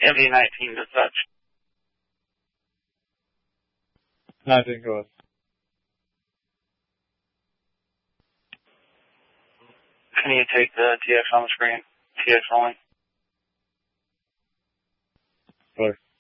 MD-19 to such. 19, go ahead. Can you take the TX on the screen? TX only. Clear.